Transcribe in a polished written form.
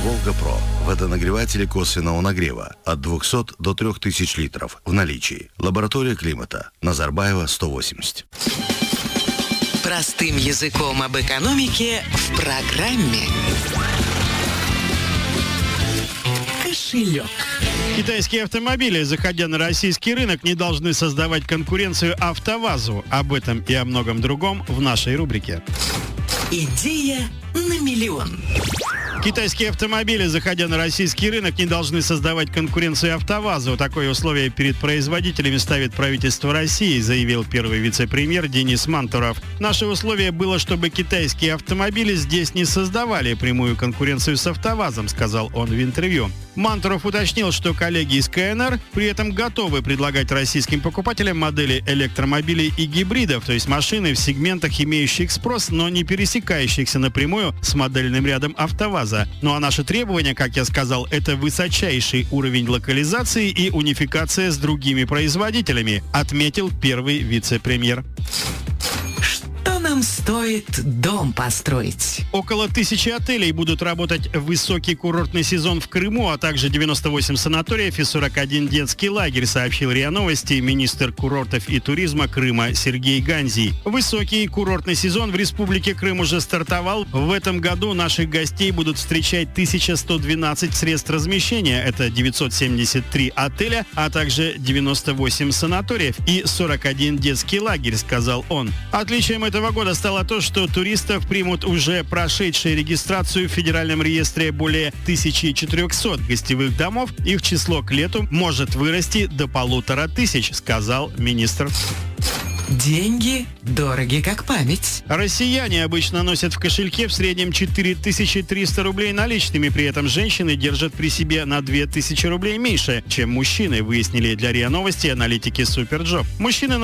«Волга-Про». Водонагреватели косвенного нагрева от 200 до 3000 литров в наличии. Лаборатория климата. Назарбаева, 180. Простым языком об экономике в программе «Кошелек». Китайские автомобили, заходя на российский рынок, не должны создавать конкуренцию АвтоВАЗу. Об этом и о многом другом в нашей рубрике. Идея на миллион. Китайские автомобили, заходя на российский рынок, не должны создавать конкуренцию АвтоВАЗу. Такое условие перед производителями ставит правительство России, заявил первый вице-премьер Денис Мантуров. Наше условие было, чтобы китайские автомобили здесь не создавали прямую конкуренцию с АвтоВАЗом, сказал он в интервью. Мантуров уточнил, что коллеги из КНР при этом готовы предлагать российским покупателям модели электромобилей и гибридов, то есть машины в сегментах, имеющих спрос, но не пересекающихся напрямую с модельным рядом АвтоВАЗа. Ну а наши требования, как я сказал, это высочайший уровень локализации и унификация с другими производителями, отметил первый вице-премьер. Нам стоит дом построить. Около 1000 отелей будут работать в высокий курортный сезон в Крыму, а также 98 санаториев и 41 детский лагерь, сообщил РИА Новости министр курортов и туризма Крыма Сергей Ганзий. Высокий курортный сезон в Республике Крым уже стартовал. В этом году наших гостей будут встречать 1112 средств размещения. Это 973 отеля, а также 98 санаториев и 41 детский лагерь, сказал он. Отличием этого года стало то, что туристов примут уже прошедшие регистрацию в Федеральном реестре более 1400 гостевых домов. Их число к лету может вырасти до 1500, сказал министр. Деньги дороги как память. Россияне обычно носят в кошельке в среднем 4300 рублей наличными. При этом женщины держат при себе на 2000 рублей меньше, чем мужчины, выяснили для РИА Новости аналитики Суперджоп. Мужчины